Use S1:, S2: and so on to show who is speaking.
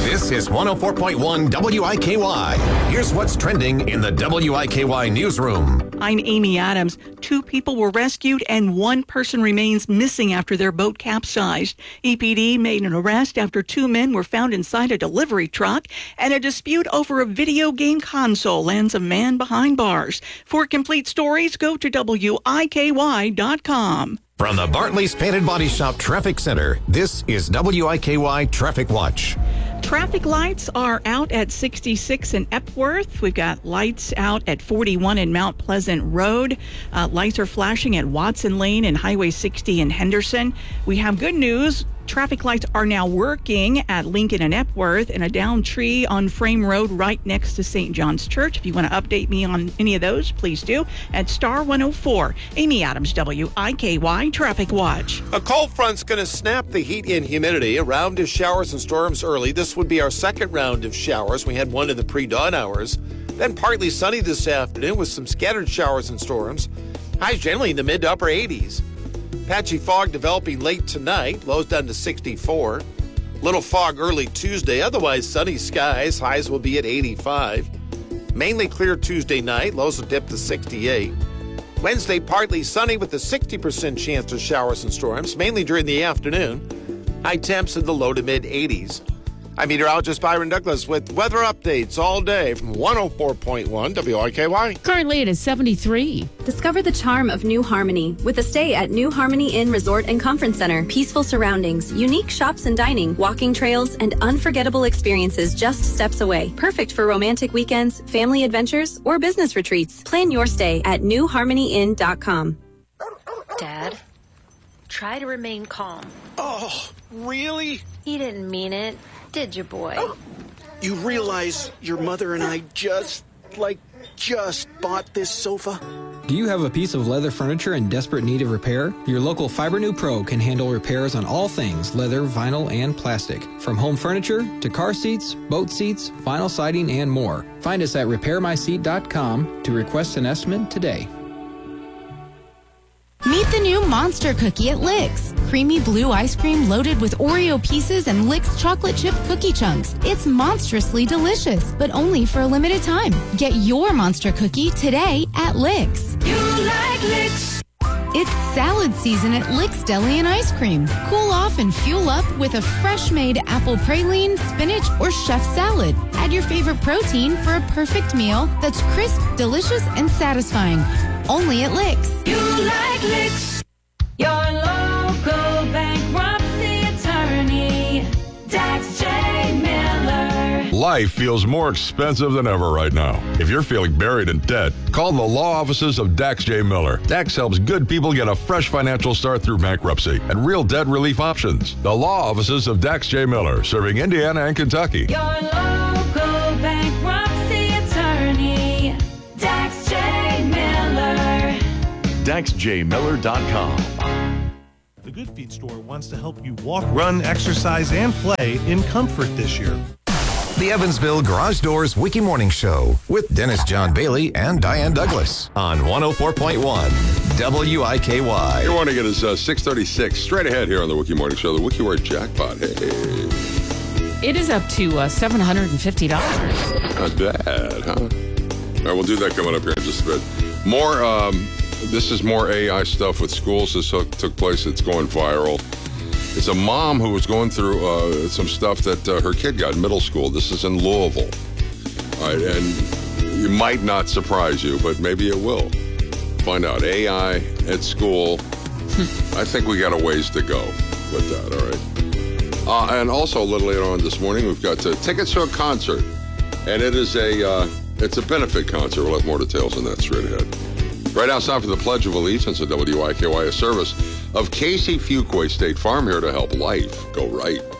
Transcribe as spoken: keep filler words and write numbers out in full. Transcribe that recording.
S1: This is one oh four point one W I K Y. Here's what's trending in the W I K Y newsroom.
S2: I'm Amy Adams. Two people were rescued and one person remains missing after their boat capsized. E P D made an arrest after two men were found inside a delivery truck, and a dispute over a video game console lands a man behind bars. For complete stories, go to W I K Y dot com.
S1: From the Bartley's Painted Body Shop Traffic Center, this is W I K Y Traffic Watch.
S2: Traffic lights are out at sixty-six in Epworth. We've got lights out at forty-one in Mount Pleasant Road. Uh, lights are flashing at Watson Lane and Highway sixty in Henderson. We have good news. Traffic lights are now working at Lincoln and Epworth, and a downed tree on Frame Road right next to Saint John's Church. If you want to update me on any of those, please do at star one oh four. Amy Adams, W I K Y Traffic Watch.
S3: A cold front's going to snap the heat and humidity. A round of showers and storms early. This would be our second round of showers. We had one in the pre-dawn hours. Then partly sunny this afternoon with some scattered showers and storms. Highs generally in the mid to upper eighties. Patchy fog developing late tonight, lows down to sixty-four. Little fog early Tuesday, otherwise sunny skies. Highs will be at eighty-five. Mainly clear Tuesday night, lows will dip to sixty-eight. Wednesday, partly sunny with a sixty percent chance of showers and storms, mainly during the afternoon. High temps in the low to mid eighties. I'm meteorologist Byron Douglas with weather updates all day from one oh four point one W I K Y.
S4: Currently it is seventy-three.
S5: Discover the charm of New Harmony with a stay at New Harmony Inn Resort and Conference Center. Peaceful surroundings, unique shops and dining, walking trails, and unforgettable experiences just steps away. Perfect for romantic weekends, family adventures, or business retreats. Plan your stay at new harmony inn dot com.
S6: Dad, try to remain calm.
S7: Oh, really?
S6: He didn't mean it. Did you, boy?
S7: You realize your mother and I just, like, just bought this sofa?
S8: Do you have a piece of leather furniture in desperate need of repair? Your local Fibernew Pro can handle repairs on all things leather, vinyl, and plastic. From home furniture to car seats, boat seats, vinyl siding, and more. Find us at repair my seat dot com to request an estimate today.
S9: Meet the new Monster Cookie at Licks. Creamy blue ice cream loaded with Oreo pieces and Licks chocolate chip cookie chunks. It's monstrously delicious, but only for a limited time. Get your Monster Cookie today at Licks.
S10: You like Licks.
S9: It's salad season at Licks Deli and Ice Cream. Cool off and fuel up with a fresh-made apple praline, spinach, or chef salad. Add your favorite protein for a perfect meal that's crisp, delicious, and satisfying. Only at Licks.
S10: You like Licks. Your local bankruptcy attorney, Dax J. Miller.
S11: Life feels more expensive than ever right now. If you're feeling buried in debt, call the law offices of Dax J. Miller. Dax helps good people get a fresh financial start through bankruptcy and real debt relief options. The law offices of Dax J. Miller, serving Indiana and Kentucky.
S10: Your local bankruptcy attorney, Dax J. Miller.
S12: Dax J Miller dot com.
S13: The Good Feet store wants to help you walk, run, exercise, and play in comfort this year.
S1: The Evansville Garage Doors Wiki Morning Show with Dennis John Bailey and Diane Douglas on one oh four point one W I K Y.
S14: Your morning, it is uh, six thirty-six. Straight ahead here on the Wiki Morning Show, the Wiki Word Jackpot. Hey.
S4: It is up to uh, seven hundred fifty dollars.
S14: Not bad, huh? All right, we'll do that coming up here in just a bit. More, um, this is more A I stuff with schools. This took place. It's going viral. It's a mom who was going through uh, some stuff that uh, her kid got in middle school. This is in Louisville. All right, and it might not surprise you, but maybe it will. Find out. A I at school. I think we got a ways to go with that, all right? Uh, and also a little later on this morning, we've got uh, tickets to a concert. And it is a, uh, it's a benefit concert. We'll have more details on that straight ahead. Right outside for the Pledge of Allegiance at W I K Y, a service of Casey Fuquay State Farm, here to help life go right.